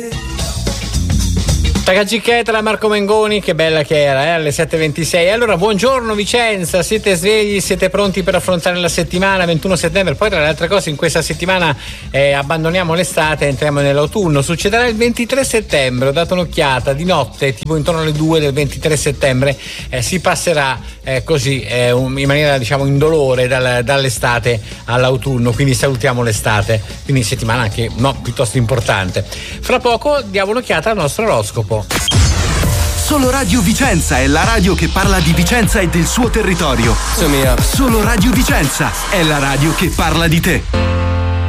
Tagagicchetta da Marco Mengoni, che bella che era, alle 7:26. Allora, buongiorno Vicenza, siete svegli, siete pronti per affrontare la settimana 21 settembre? Poi tra le altre cose in questa settimana abbandoniamo l'estate e entriamo nell'autunno. Succederà il 23 settembre, ho dato un'occhiata, di notte, tipo intorno alle 2 del 23 settembre, si passerà così in maniera diciamo indolore dall'estate all'autunno, quindi salutiamo l'estate, quindi settimana anche piuttosto importante. Fra poco diamo un'occhiata al nostro oroscopo. Solo Radio Vicenza è la radio che parla di Vicenza e del suo territorio. Solo Radio Vicenza è la radio che parla di te.